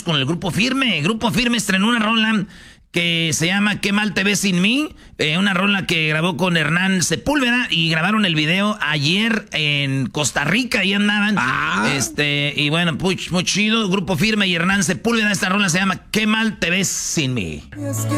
con el Grupo Firme. Grupo Firme estrenó una rola que se llama ¿Qué mal te ves sin mí? Una rola que grabó con Hernán Sepúlveda y grabaron el video ayer en Costa Rica, ahí andaban. Y bueno, muy chido, Grupo Firme y Hernán Sepúlveda. Esta rola se llama ¿Qué mal te ves sin mí?